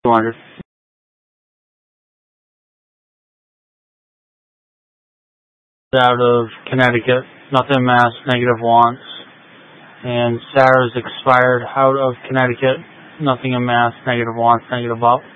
200. Out of Connecticut, nothing Mass, negative wants. And Sarah's expired out of Connecticut, nothing in Mass, negative wants, negative up.